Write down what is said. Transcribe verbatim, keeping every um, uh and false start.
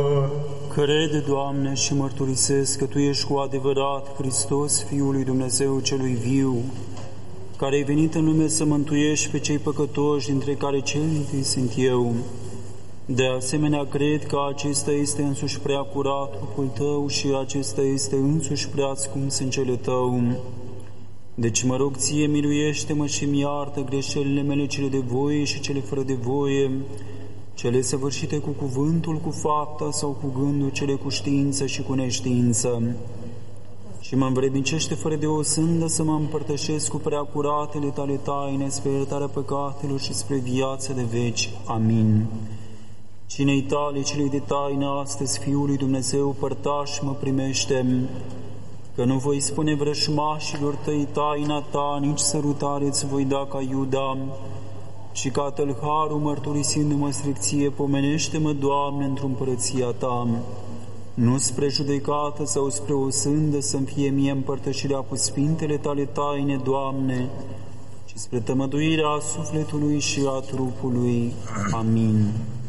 Crede, Doamne, și mărturisesc că Tu ești cu adevărat Hristos, Fiul lui Dumnezeu celui viu, care ai venit în lume să mântuiești pe cei păcătoși, dintre care cel întâi sunt eu. De asemenea, cred că acesta este însuși prea curat Trupul Tău și acesta este însuși prea ascuns în cele Tău. Deci mă rog Ție, miluiește-mă și mi iartă greșelile mele, cele de voie și cele fără de voie, cele săvârșite cu cuvântul, cu fapta sau cu gândul, cele cu știință și cu neștiință. Și mă învrednicește fără de o sândă să mă împărtășesc cu prea curatele Tale taine spre iertarea păcatelor și spre viața de veci. Amin. Cinei Tale, celei de taină, astăzi, Fiul lui Dumnezeu, părtaș mă primește, că nu voi spune vrășmașilor Tăi taina Ta, nici sărutare îți voi da ca Iuda, și ca tălharul mărturisindu-mă stricție, pomenește-mă, Doamne, într-o împărăția Ta. Nu spre judecată sau spre o sândă să-mi fie mie împărtășirea cu sfintele Tale taine, Doamne, ci spre tămăduirea sufletului și a trupului. Amin.